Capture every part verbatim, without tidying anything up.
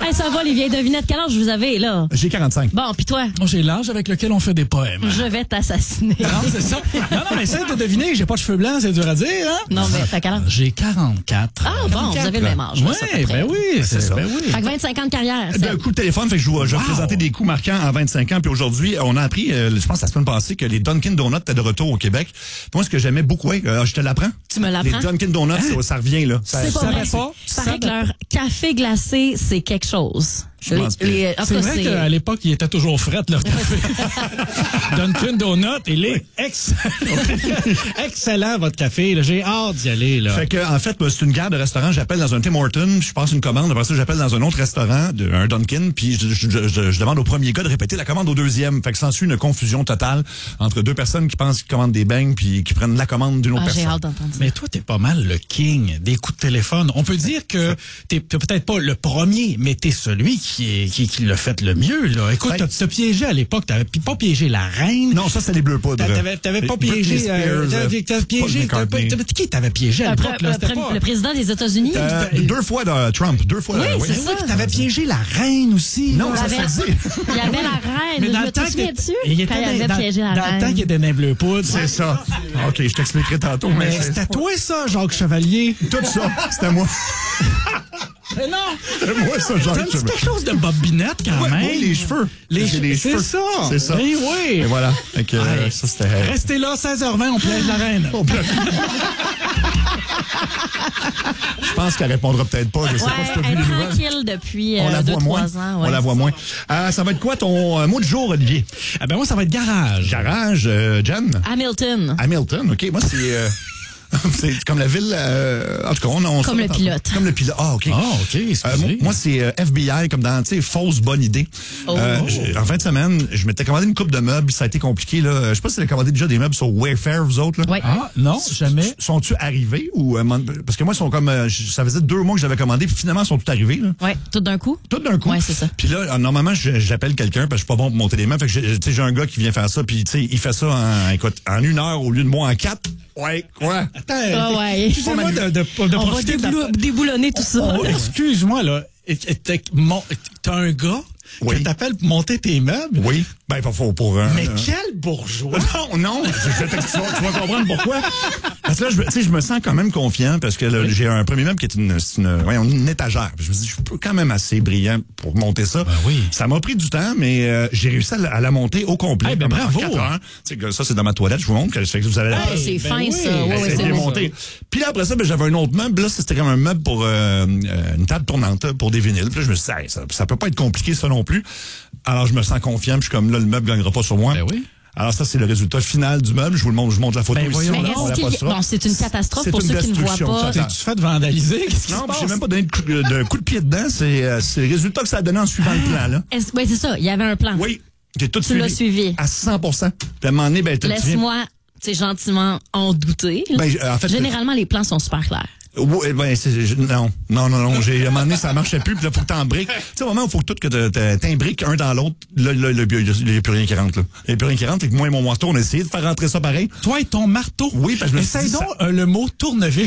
Hey, ça va, les vieilles devinettes. Quel âge vous avez, là? J'ai quarante-cinq. Bon, puis toi? Moi, j'ai l'âge avec lequel on fait des poèmes. Je vais t'assassiner. Non, c'est ça. Non, non, mais essaye de deviner. J'ai pas de cheveux blancs, c'est dur à dire, hein? Non, mais t'as quel âge? J'ai quarante-quatre. Ah, bon, vous avez le même âge. là, ça, à peu Ouais, près. ben oui, c'est ça. Ben oui. Fait que vingt-cinq ans de carrière. De coup de téléphone, fait que je vais, je vais Wow. présenter des coups marquants en vingt-cinq ans. Puis aujourd'hui, on a appris, euh, je pense la semaine passée, que les Dunkin' Donuts étaient de retour au Québec. Puis moi, ce que j'aimais beaucoup, ouais, euh, je te l'apprends. Tu me l'apprends? Les Dunkin' Donuts, ça, ça revient, là. Ça, C'est pas ça- vrai. pas? Il paraît que leur café glacé, c'est quelque chose. Je pense que- Les- en tout C'est cas, vrai qu'à l'époque, il était toujours fret, leur café. Dunkin' Donut, il est excellent. Excellent, votre café. là. J'ai hâte d'y aller. Là. Fait que, en fait, moi, c'est une guerre de restaurants. J'appelle dans un Tim Hortons, je passe une commande. Après ça, j'appelle dans un autre restaurant, de, un Dunkin', puis je, je, je, je, je demande au premier gars de répéter la commande au deuxième. Fait que s'ensuit une confusion totale entre deux personnes qui pensent qu'ils commandent des beignes puis qui prennent la commande d'une autre Ah, j'ai personne. hâte d'entendre ça. Mais toi, t'es pas mal le king des coups de téléphone. On peut dire que t'es t'es peut-être pas le premier, mais t'es celui qui, est, qui, qui l'a fait le mieux. Là. Écoute, Ouais. t'as, t'as piégé à l'époque. T'avais pi- pas piégé la reine. Non, ça, c'était les bleus poudres. T'a- T'avais, t'avais pas Britney piégé... Spears, euh, t'avais, euh, t'avais piégé... Paul T'avais pas, McCartney. t'avais- qui t'avais piégé à Le, l'époque? pre- Là, le, C'était pre- pas... le président des États-Unis? Euh, deux fois de Trump, deux fois. Oui, euh, c'est ça. Oui, t'avais piégé la reine aussi. Non, là. ça Il y avait- se dit. Il y avait la reine. Mais je dans me le temps souviens que- dessus il était quand il avait dans, piégé la dans reine. le temps qu'il était dans les bleus poudres. C'est ça. OK, je t'expliquerai tantôt. Mais, Mais c'est- c'était toi ça, Jacques Chevalier. tout ça, c'était moi. Mais non! C'était moi, ça, Jacques T'as un petit Chevalier. quelque chose de bobinette quand Ouais, même. oui, les cheveux. Les J'ai che- les c'est cheveux. ça. C'est ça. Oui, oui. Et voilà. Fait que, euh, Ouais. ça, c'était... Restez là, seize heures vingt, on plaide la reine. Je pense qu'elle répondra peut-être pas. Je sais Ouais, pas si t'as vu elle les est nouvelles. tranquille depuis On euh, la deux, voit moins. trois ans. On ouais. la voit moins. Euh, ça va être quoi ton euh, mot du jour, Olivier? Ah ben moi, ça va être garage. Garage, euh, Jen? Hamilton. Hamilton, OK. Moi, c'est... euh, c'est comme la ville... euh, en tout cas, on... on Comme le pilote. Comme le pilote. Ah, OK. Ah, OK, excusez. Euh, moi, moi, c'est euh, F B I, comme dans, tu sais, fausse bonne idée. Oh. Euh, j'ai- en fin de semaine, je m'étais commandé une coupe de meubles, ça a été compliqué, là. Je sais pas si vous avez commandé déjà des meubles sur Wayfair, vous autres, là. Ouais. Ah, non, jamais. Sont-tu arrivés ou... euh, mon- parce que moi, ils sont comme... euh, ça faisait deux mois que j'avais commandé, puis finalement, ils sont tous arrivés, là. Ouais, tout d'un coup. Tout d'un coup. Ouais, c'est ça. Puis là, euh, normalement, je- j'appelle quelqu'un parce que je suis pas bon pour monter les mains. Fait que j'ai- tu sais, j'ai un gars qui vient faire ça, puis tu sais, il fait ça en, écoute, en une heure au lieu de moi en quatre. Ouais, quoi? Attends, Ah ouais. excusez-moi de, de, de On va profiter de la... déboulou- déboulonner tout ça. Oh, excuse-moi, là. Et- et- t'as- mon- T'as un gars Oui. qui t'appelle pour monter tes meubles? Oui. Ben, pas faux pour... euh, Mais euh, quel bourgeois! Non, non, je vais t'ex- tu, vas, tu vas comprendre pourquoi. Parce que là, je, me- tu sais, je me sens quand même confiant parce que là, j'ai un premier meuble qui est une, c'est une, voyons, une étagère. Je me dis, je suis quand même assez brillant pour monter ça. Ben oui. Ça m'a pris du temps, mais euh, j'ai réussi à la, à la monter au complet. Eh ben, comme en bravo. quatre heures. Tu sais que ça, c'est dans ma toilette. Je vous montre que, fait que vous allez la Hey, c'est ben fin, oui. ça. Ben, Ouais, ouais, c'est c'est bien beau. monté. Puis là, après ça, ben, j'avais un autre meuble. Là, c'était comme un meuble pour euh, euh, une table tournante là, pour des vinyles. Puis là, je me suis dit, hey, ça, ça peut pas être compliqué, ça non plus. Alors, je me sens confiant. Puis je suis comme, là, le meuble gagnera pas sur moi. Ben oui. Alors, ça, c'est le résultat final du meuble. Je vous le montre, je vous montre la photo Ben, ici. voyons on Mais la- on la est-ce qu'il y a- postera. Bon, c'est une catastrophe C'est pour une ceux qui ne voient destruction pas. totale. T'es-tu fait vandaliser? Qu'est-ce qui Non, se puis j'ai passe? même pas donné de coup de, de coup de pied dedans. C'est euh, c'est le résultat que ça a donné en suivant le plan, là. Est-ce- Ouais, c'est ça. Il y avait un plan. Oui, j'ai tout Tu suivi. l'as suivi. À cent pour cent. Puis à un moment donné, ben, tu viens- Laisse-moi, tu sais, gentiment en douter. là. Ben, en fait, Généralement, les plans sont super clairs. Oui, ben, c'est, je- non, non, non, non. J'ai, à un moment donné, ça marchait plus, puis là, faut que t'en briques. Tu sais, au moment où il faut que tout, que t'a- t'a- t'imbriques un dans l'autre, là, là, là, il n'y a plus rien qui rentre, là. Il n'y a plus rien qui rentre, et que moi et mon marteau, on a essayé de faire rentrer ça pareil. Toi et ton marteau. Oui, parce que je me suis Essaye dit, donc euh, le mot tournevis.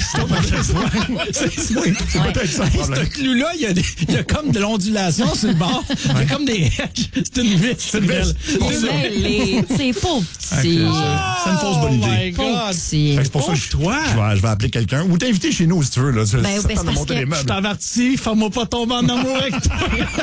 C'est, oui, c'est Ouais. peut-être ça le Hey, problème. ce clou-là, il y, a des- il y a comme de l'ondulation sur le bord. Il y a comme des hedges. C'est une vis. C'est une vis. Pour ça. Mais c'est pas petit. C'est une fausse bonne idée. Oh my Pas God. petit. Fait que c'est pour ça que je, Pauvre toi. je vais, je vais appeler quelqu'un. Ou t'inviter chez nous, si tu veux, là. Ça, Ben, ça ben, tente de c'est monter parce les que meubles. Je t'avertis, fais-moi pas tomber en amour avec toi.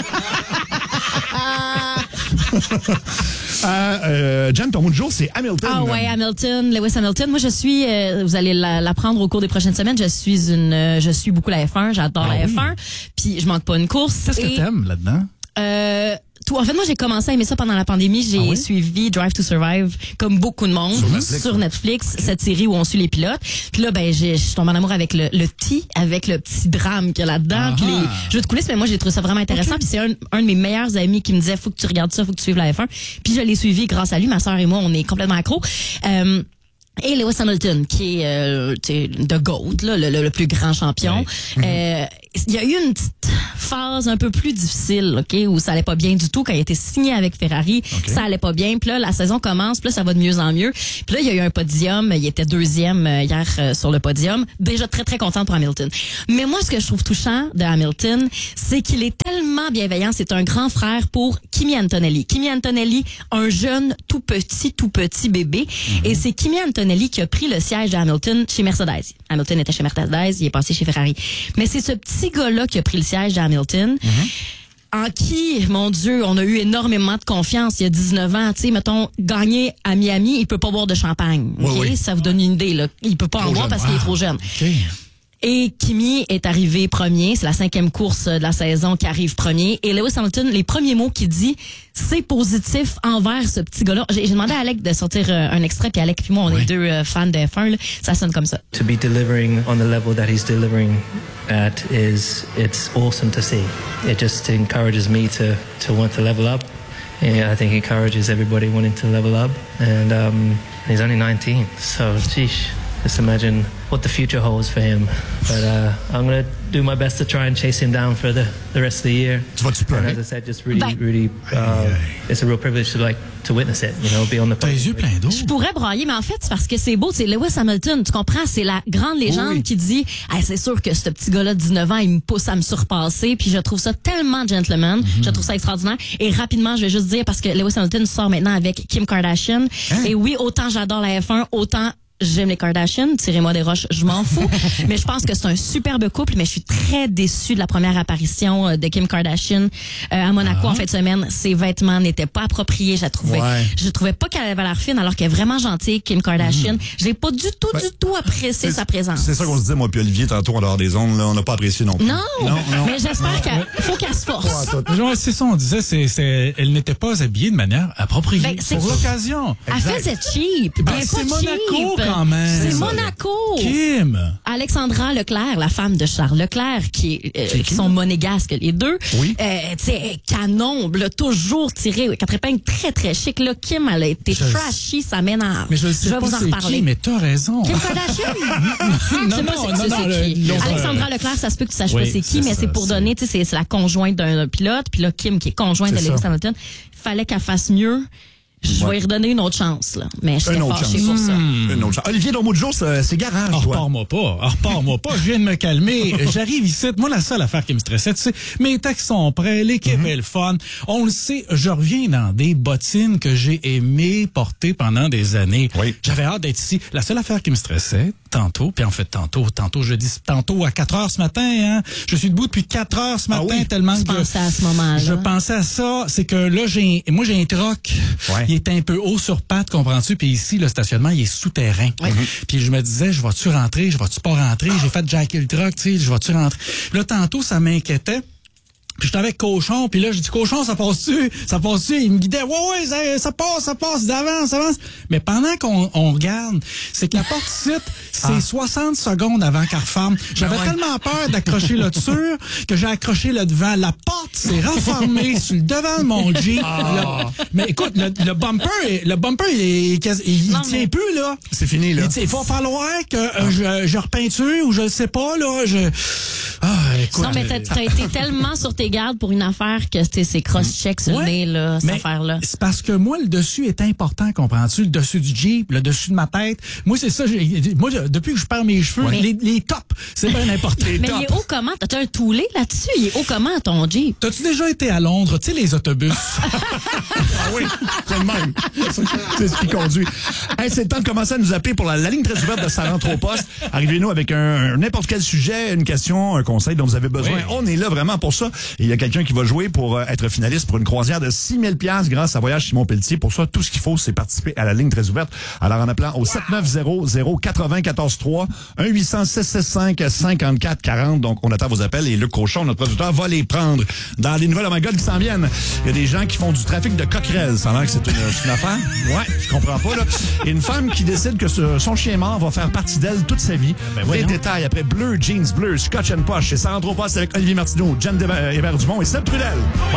Euh, euh, Jen, ton mot du jour, c'est Hamilton. Ah ouais, Hamilton, Lewis Hamilton. Moi, je suis, euh, vous allez la- l'apprendre au cours des prochaines semaines. Je suis une, euh, je suis beaucoup la F un. J'adore Ah la oui. F un. Puis je manque pas une course. Qu'est-ce que Et, t'aimes là-dedans? Euh, tout. En fait, moi, j'ai commencé à aimer ça pendant la pandémie. J'ai Ah oui? suivi Drive to Survive, comme beaucoup de monde, Sur Netflix, sur hein? Netflix, cette série où on suit les pilotes. Puis là, ben, j'ai- je suis tombée en amour avec le, le T, avec le petit drame qu'il y a là-dedans. Ah Puis les ah. jeux de coulisses, mais moi, j'ai trouvé ça vraiment intéressant. Puis c'est un, un de mes meilleurs amis qui me disait, faut que tu regardes ça, faut que tu suives la F un. Puis je l'ai suivi grâce à lui. Ma sœur et moi, on est complètement accros. Euh, et Lewis Hamilton, qui est euh, the GOAT, là, le, le, le plus grand champion. Ouais. Euh, il y a eu une petite phase un peu plus difficile, ok, où ça allait pas bien du tout quand il a été signé avec Ferrari. Okay. Ça allait pas bien. Puis là, la saison commence. Puis là, ça va de mieux en mieux. Puis là, il y a eu un podium. Il était deuxième hier euh, sur le podium. Déjà très très contente pour Hamilton. Mais moi, ce que je trouve touchant de Hamilton, c'est qu'il est tellement bienveillant. C'est un grand frère pour Kimi Antonelli. Kimi Antonelli, un jeune tout petit, tout petit bébé. Mm-hmm. Et c'est Kimi Antonelli qui a pris le siège de Hamilton chez Mercedes. Hamilton était chez Mercedes, il est passé chez Ferrari. Mais c'est ce petit gars-là qui a pris le siège de Hamilton. Mm-hmm. En qui, mon Dieu, on a eu énormément de confiance il y a dix-neuf ans. Tu sais, mettons, gagner à Miami, il peut pas boire de champagne. Oui, okay? Oui. Ça vous donne une idée, là. Il peut pas trop en boire parce ah, qu'il est trop jeune. Okay. Et Kimi est arrivé premier. C'est la cinquième course de la saison qui arrive premier. Et Lewis Hamilton, les premiers mots qu'il dit, c'est positif envers ce petit gars-là. J'ai, j'ai demandé à Alec de sortir euh, un extrait, puis Alec puis moi, on oui. est deux euh, fans de F un. Là. Ça sonne comme ça. To be delivering on the level that he's delivering at is, it's awesome to see. It just encourages me to, to want to level up. And I think it encourages everybody wanting to level up. And um, he's only nineteen, so sheesh. Just imagine what the future holds for him. But uh, I'm going to do my best to try and chase him down for the, the rest of the year. Tu vas-tu pleurer? And as I said, just really, ben. really, uh, it's a real privilege to like to witness it. You know, be on the. T'as les yeux pleins d'eau. Je pourrais brailler, mais en fait, c'est parce que c'est beau. C'est Lewis Hamilton, tu comprends? C'est la grande légende oui. qui dit, hey, c'est sûr que ce petit gars-là de dix-neuf ans, il me pousse à me surpasser. Puis je trouve ça tellement gentleman. Mm-hmm. Je trouve ça extraordinaire. Et rapidement, je vais juste dire parce que Lewis Hamilton sort maintenant avec Kim Kardashian. Hein? Et oui, autant j'adore la F un, autant j'aime les Kardashians, tirez-moi des roches, je m'en fous. Mais je pense que c'est un superbe couple, mais je suis très déçue de la première apparition de Kim Kardashian euh, à Monaco ah. en fin de semaine. Ses vêtements n'étaient pas appropriés, je la trouvais. Ouais. Je trouvais pas qu'elle avait l'air fine alors qu'elle est vraiment gentille, Kim Kardashian. Mmh. J'ai pas du tout, ben, du tout apprécié sa présence. C'est ça qu'on se disait, moi puis Olivier, tantôt en dehors des ondes, là, on n'a pas apprécié non plus. Non, non, non. Mais j'espère qu'il faut qu'elle se force. Ouais, c'est ça, on disait, c'est, c'est, elle n'était pas habillée de manière appropriée. Ben, pour l'occasion. Elle faisait cheap. Ben, c'est pas Monaco cheap. quand même. C'est Monaco. Kim. Alexandra Leclerc, la femme de Charles Leclerc, qui, euh, qui sont monégasques les deux. Oui. Euh, tu sais, canon, là, toujours tiré, quatre épingles très très chic. Là, Kim, elle a été je trashy, ça m'énerve. Mais je, sais je vais pas vous en reparler. Qui, mais t'as raison. Kim Kardashian. non, non, moi, non, non, le, qui. Alexandra Leclerc, ça se peut que tu saches oui, pas c'est qui, mais ça, c'est pour c'est... donner, tu sais, c'est, c'est la conjointe d'un pilote, puis là, Kim qui est conjointe c'est de Lewis Hamilton. Il fallait qu'elle fasse mieux. Je ouais. vais y redonner une autre chance, là. Mais je suis fâchée pour ça. Mmh. Une autre chance. Olivier, ton mot de jour, c'est, c'est garage, toi. Repars-moi pas. Repars-moi pas. Je viens de me calmer. J'arrive ici. Moi, la seule affaire qui me stressait, tu sais, mes textes sont prêts, l'équipe mmh. est le fun. On le sait, je reviens dans des bottines que j'ai aimé porter pendant des années. Oui. J'avais hâte d'être ici. La seule affaire qui me stressait, tantôt, puis en fait, tantôt, tantôt, je dis tantôt à quatre heures ce matin, hein. Je suis debout depuis quatre heures ce matin, ah oui. tellement tu que. Je pensais à ce moment-là. Je pensais à ça. C'est que là, j'ai, moi, j'ai un troc. Ouais. Il est un peu haut sur pattes, comprends-tu? Puis ici, le stationnement, il est souterrain. Oui. Mm-hmm. Puis je me disais, je vais-tu rentrer? Je vais-tu pas rentrer? J'ai fait jacker le truck, tu sais, je vais-tu rentrer? Là, tantôt, ça m'inquiétait. Puis j'étais avec Cochon, puis là, j'ai dit, Cochon, ça passe-tu? Ça passe-tu? Il me guidait, ouais, ouais, ça, ça passe, ça passe, d'avance, avance. Mais pendant qu'on on regarde, c'est que la porte site, c'est ah. soixante secondes avant qu'elle referme. J'avais ouais. tellement peur d'accrocher le dessus que j'ai accroché le devant. La porte s'est refermée sur le devant de mon Jeep. Ah. Le, mais écoute, le, le bumper, est, le bumper, il, est, il, il non, tient mais... plus, là. C'est fini, là. Il va falloir que euh, ah. je, je repeinture ou je sais pas, là. Je... Ah, écoute. Non, mais t'as, t'as été tellement sur tes gardes pour une affaire que c'est cross-check sur ouais, le nez, là, cette affaire-là. C'est parce que moi, le dessus est important, comprends-tu? Le dessus du Jeep, le dessus de ma tête. Moi, c'est ça. J'ai, moi, depuis que je perds mes cheveux, ouais. les, les tops, c'est bien important. Mais il est haut comment? T'as un toulé là-dessus? Il est haut comment, ton Jeep? T'as-tu déjà été à Londres? Tu sais, les autobus? Ah oui, c'est le même. C'est ce qui conduit. Hey, c'est le temps de commencer à nous appeler pour la, la ligne très ouverte de Ça rentre au poste. Arrivez-nous avec un, un n'importe quel sujet, une question, un conseil dont vous avez besoin. Oui. On est là vraiment pour ça. Et il y a quelqu'un qui va jouer pour euh, être finaliste pour une croisière de six mille dollars grâce à Voyage Simon Pelletier. Pour ça, tout ce qu'il faut, c'est participer à la ligne très ouverte. Alors, en appelant au sept neuf zéro zéro quatre-vingt-quatorze trois, un huit cents six six cinq cinquante-quatre quarante. Donc, on attend vos appels et Luc Cochon, notre producteur, va les prendre dans les nouvelles Oh my God qui s'en viennent. Il y a des gens qui font du trafic de coquerelles. Ça a l'air que c'est une, une affaire. Ouais, je comprends pas, là. Et une femme qui décide que ce, son chien mort va faire partie d'elle toute sa vie. Ben, les détails après Bleu, Jeans Bleu, Scotch and Posh. Et ça rentre au poste avec Olivier Martineau, Jen Hébert-Dumont et Seb Trudel.